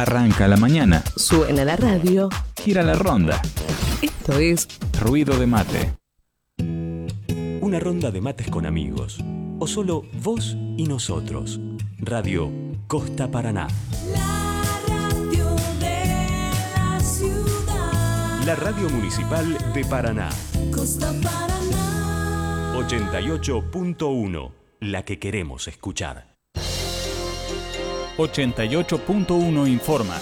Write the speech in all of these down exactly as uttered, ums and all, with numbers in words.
Arranca la mañana. Suena la radio. Gira la ronda. Esto es Ruido de mate. Una ronda de mates con amigos. O solo vos y nosotros. Radio Costa Paraná. La radio de la ciudad. La radio municipal de Paraná. Costa Paraná. ochenta y ocho punto uno. La que queremos escuchar. ochenta y ocho punto uno informa.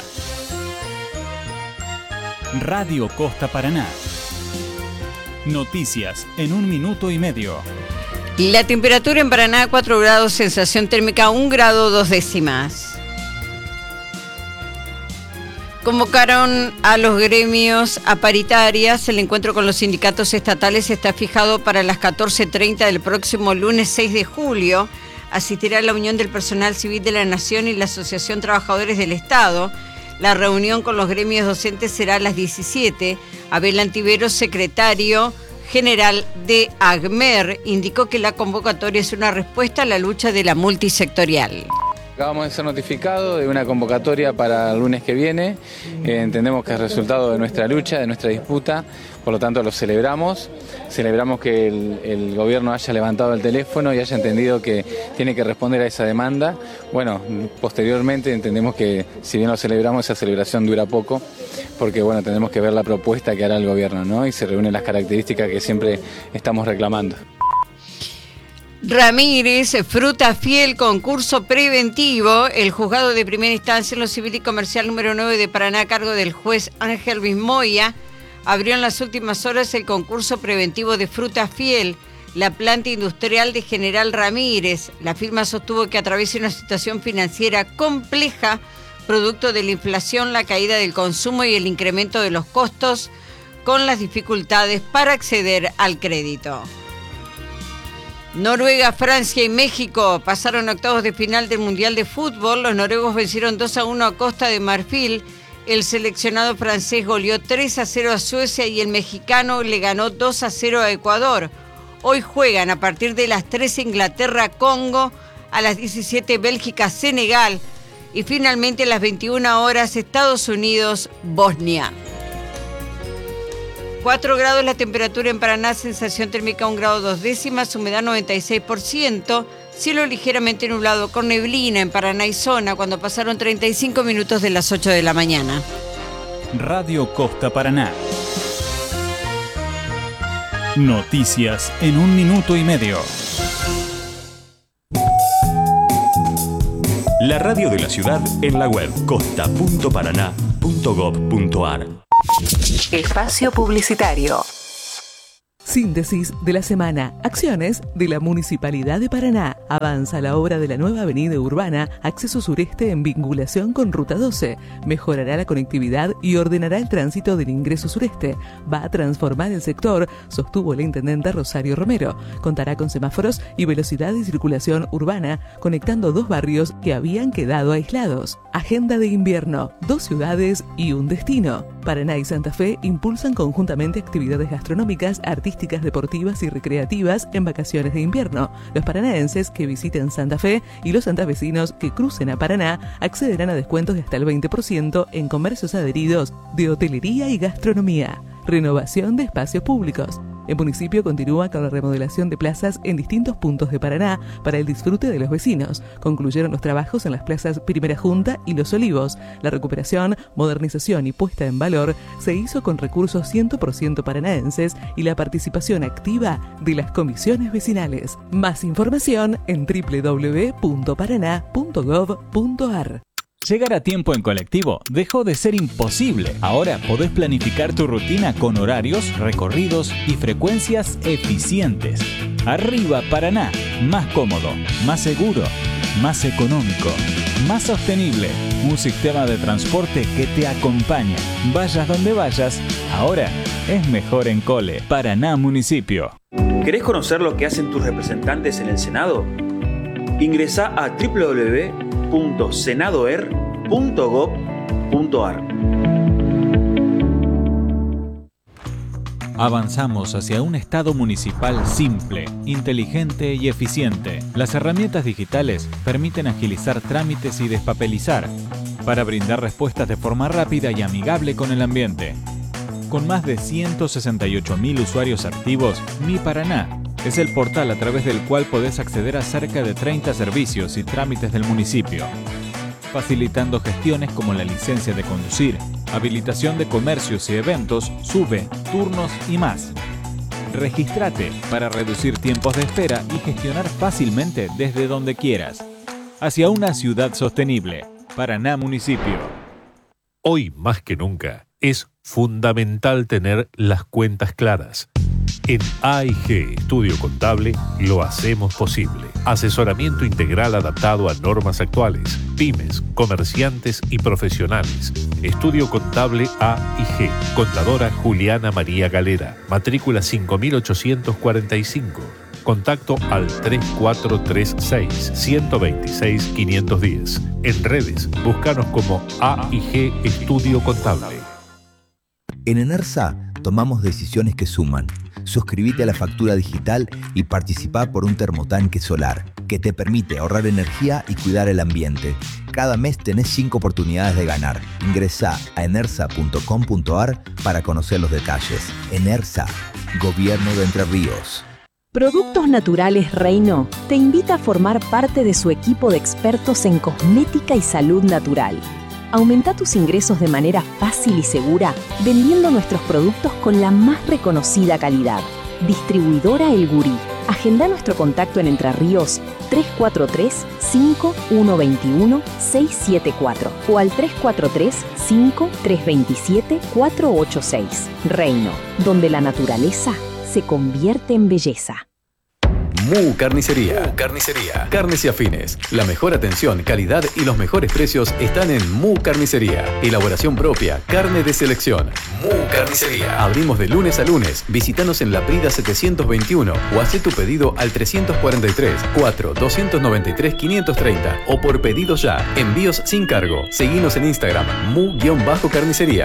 Radio Costa Paraná. Noticias en un minuto y medio. La temperatura en Paraná, cuatro grados, sensación térmica un grado dos décimas. Convocaron a los gremios a paritarias. El encuentro con los sindicatos estatales está fijado para las catorce treinta del próximo lunes seis de julio. Asistirá la Unión del Personal Civil de la Nación y la Asociación Trabajadores del Estado. La reunión con los gremios docentes será a las diecisiete. Abel Antiveros, secretario general de AGMER, indicó que la convocatoria es una respuesta a la lucha de la multisectorial. Acabamos de ser notificados de una convocatoria para el lunes que viene. Eh, entendemos que es resultado de nuestra lucha, de nuestra disputa, por lo tanto lo celebramos. Celebramos que el, el gobierno haya levantado el teléfono y haya entendido que tiene que responder a esa demanda. Bueno, posteriormente entendemos que si bien lo celebramos, esa celebración dura poco, porque bueno, tenemos que ver la propuesta que hará el gobierno, ¿no? Y se reúnen las características que siempre estamos reclamando. Ramírez, Fruta Fiel, concurso preventivo. El juzgado de primera instancia en lo civil y comercial número nueve de Paraná, a cargo del juez Ángel Bismoya, abrió en las últimas horas el concurso preventivo de Fruta Fiel, la planta industrial de General Ramírez. La firma sostuvo que atraviesa una situación financiera compleja, producto de la inflación, la caída del consumo y el incremento de los costos, con las dificultades para acceder al crédito. Noruega, Francia y México pasaron a octavos de final del Mundial de Fútbol. Los noruegos vencieron dos a uno a Costa de Marfil. El seleccionado francés goleó tres a cero a Suecia y el mexicano le ganó dos a cero a Ecuador. Hoy juegan a partir de las trece Inglaterra-Congo, a las diecisiete Bélgica-Senegal y finalmente a las veintiuna horas Estados Unidos-Bosnia. cuatro grados la temperatura en Paraná, sensación térmica un grado dos décimas, humedad noventa y seis por ciento, cielo ligeramente nublado con neblina en Paraná y zona cuando pasaron treinta y cinco minutos de las ocho de la mañana. Radio Costa Paraná. Noticias en un minuto y medio. La radio de la ciudad en la web costa punto paraná punto gob punto ar. Espacio Publicitario. Síntesis de la semana. Acciones de la Municipalidad de Paraná. Avanza la obra de la nueva avenida urbana, acceso sureste en vinculación con Ruta doce. Mejorará la conectividad y ordenará el tránsito del ingreso sureste. Va a transformar el sector, sostuvo la intendenta Rosario Romero. Contará con semáforos y velocidad de circulación urbana, conectando dos barrios que habían quedado aislados. Agenda de invierno. Dos ciudades y un destino. Paraná y Santa Fe impulsan conjuntamente actividades gastronómicas, artísticas, deportivas y recreativas en vacaciones de invierno. Los paranaenses que visiten Santa Fe y los santafesinos que crucen a Paraná accederán a descuentos de hasta el veinte por ciento en comercios adheridos de hotelería y gastronomía. Renovación de espacios públicos. El municipio continúa con la remodelación de plazas en distintos puntos de Paraná para el disfrute de los vecinos. Concluyeron los trabajos en las plazas Primera Junta y Los Olivos. La recuperación, modernización y puesta en valor se hizo con recursos cien por ciento paranaenses y la participación activa de las comisiones vecinales. Más información en doble u doble u doble u punto paraná punto gob punto ar. Llegar a tiempo en colectivo dejó de ser imposible. Ahora podés planificar tu rutina con horarios, recorridos y frecuencias eficientes. Arriba Paraná, más cómodo, más seguro, más económico, más sostenible. Un sistema de transporte que te acompaña. Vayas donde vayas, ahora es mejor en Cole. Paraná Municipio. ¿Querés conocer lo que hacen tus representantes en el Senado? Ingresá a doble u doble u doble u punto senadoer punto gob punto ar. Avanzamos hacia un Estado municipal simple, inteligente y eficiente. Las herramientas digitales permiten agilizar trámites y despapelizar. para brindar respuestas de forma rápida y amigable con el ambiente. Con más de ciento sesenta y ocho mil usuarios activos, Mi Paraná es el portal a través del cual podés acceder a cerca de treinta servicios y trámites del municipio, facilitando gestiones como la licencia de conducir, habilitación de comercios y eventos, SUBE, turnos y más. Regístrate para reducir tiempos de espera y gestionar fácilmente desde donde quieras. Hacia una ciudad sostenible. Paraná Municipio. Hoy más que nunca es fundamental tener las cuentas claras. En A I G Estudio Contable lo hacemos posible. Asesoramiento integral adaptado a normas actuales, pymes, comerciantes y profesionales. Estudio Contable A I G. Contadora Juliana María Galera. Matrícula cinco mil ochocientos cuarenta y cinco. Contacto al tres cuatro tres seis, uno dos seis, cinco uno cero. En redes, búscanos como A I G Estudio Contable. En Enersa tomamos decisiones que suman. Suscríbete a la factura digital y participá por un termotanque solar que te permite ahorrar energía y cuidar el ambiente. Cada mes tenés cinco oportunidades de ganar. Ingresá a enersa punto com punto ar para conocer los detalles. Enersa, Gobierno de Entre Ríos. Productos Naturales Reino te invita a formar parte de su equipo de expertos en cosmética y salud natural. Aumenta tus ingresos de manera fácil y segura vendiendo nuestros productos con la más reconocida calidad. Distribuidora El Gurí. Agenda nuestro contacto en Entre Ríos tres cuatro tres, cinco uno dos uno, seis siete cuatro o al tres cuatro tres, cinco tres dos siete, cuatro ocho seis. Reino, donde la naturaleza se convierte en belleza. Mu Carnicería. Mu Carnicería. Carnes y afines. La mejor atención, calidad y los mejores precios están en Mu Carnicería. Elaboración propia, carne de selección. Mu Carnicería. Abrimos de lunes a lunes. Visítanos en La Prida setecientos veintiuno o haz tu pedido al trescientos cuarenta y tres, cuatro, doscientos noventa y tres, quinientos treinta o por pedido ya. Envíos sin cargo. Seguinos en Instagram, mu-carnicería.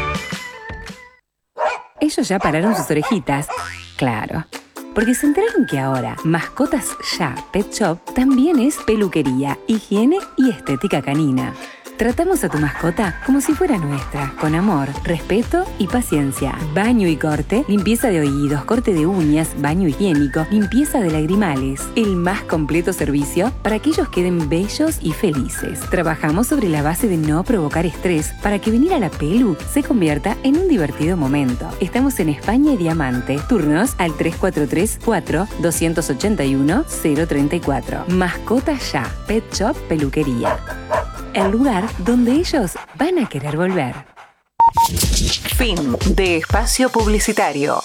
Ellos ya pararon sus orejitas. Claro. Porque se enteraron que ahora Mascotas Ya Pet Shop también es peluquería, higiene y estética canina. Tratamos a tu mascota como si fuera nuestra, con amor, respeto y paciencia. Baño y corte, limpieza de oídos, corte de uñas, baño higiénico, limpieza de lagrimales. El más completo servicio para que ellos queden bellos y felices. Trabajamos sobre la base de no provocar estrés para que venir a la pelu se convierta en un divertido momento. Estamos en España y Diamante. Turnos al tres cuatro tres, cuatro, dos ocho uno, cero tres cuatro. Mascotas Ya Pet Shop Peluquería. El lugar donde ellos van a querer volver. Fin de espacio publicitario.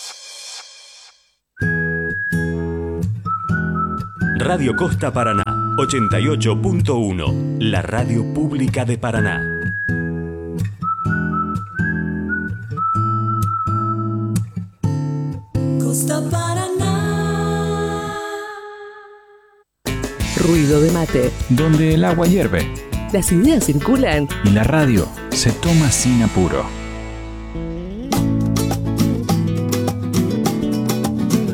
Radio Costa Paraná, ochenta y ocho punto uno, la radio pública de Paraná. Costa Paraná. Ruido de mate. Donde el agua hierve Las ideas circulan y la radio se toma sin apuro.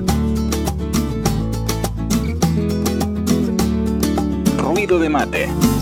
Ruido de mate.